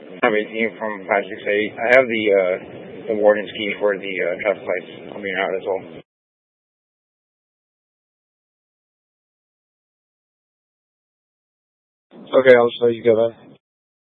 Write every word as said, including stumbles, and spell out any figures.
I'm eighteen from five six eight. I have the uh, the warning key for the uh, traffic lights coming out as well. Okay, I'll show you go then.